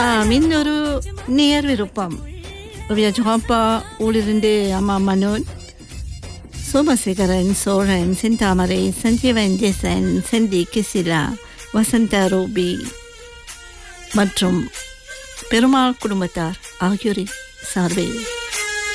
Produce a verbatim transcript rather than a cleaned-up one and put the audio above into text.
ஆம், இன்னொரு நேர் விருப்பம் வியஜாப்பா ஊழிருந்து அம்மா மனோன் சோமசேகரன் சோழன் செந்தாமரை சஞ்சீவன் ஜெசன் செந்தி கிசிலா வசந்த ரூபி மற்றும் பெருமாள் குடும்பத்தார் ஆகியோரின் சார்பில்